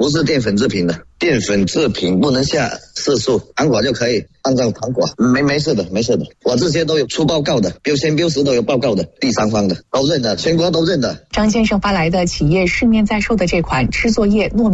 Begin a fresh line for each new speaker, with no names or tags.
不是淀粉制品的，淀粉制品不能下色素，糖果就可以按照糖果，没事的，我这些都有出报告的，标签标识都有报告的，第三方的都认的，全国都认的。
张先生发来的企业市面在售的这款吃作业糯米